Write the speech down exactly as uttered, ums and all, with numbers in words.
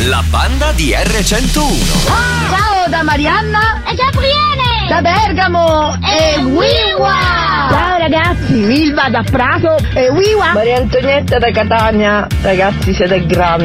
La banda di erre centouno. Ah, ciao da Marianna e Gabriele da Bergamo e Wiwa. Ciao ragazzi, Milva da Prato e Wiwa. Maria Antonietta da Catania. Ragazzi, siete grandi.